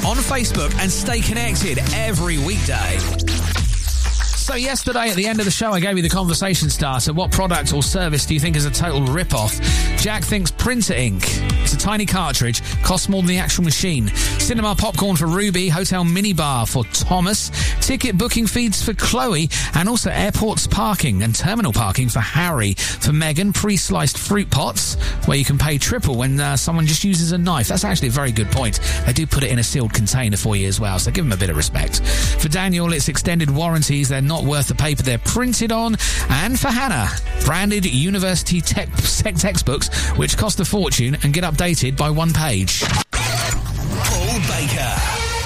on Facebook and stay connected every weekday. So yesterday at the end of the show, I gave you the conversation starter. What product or service do you think is a total rip-off? Jack thinks printer ink. It's a tiny cartridge, costs more than the actual machine. Cinema popcorn for Ruby, hotel minibar for Thomas, ticket booking feeds for Chloe, and also airports parking and terminal parking for Harry. For Megan, pre-sliced fruit pots, where you can pay triple when someone just uses a knife. That's actually a very good point. They do put it in a sealed container for you as well, so give them a bit of respect. For Daniel, it's extended warranties. They're not worth the paper they're printed on. And for Hannah, branded university textbooks, which cost a fortune and get updated by one page.